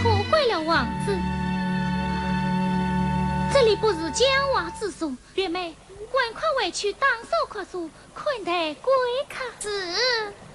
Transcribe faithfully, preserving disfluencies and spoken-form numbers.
错怪了王子。这里不是讲话之所，月妹，赶快回去当手可书，困得归客。 是。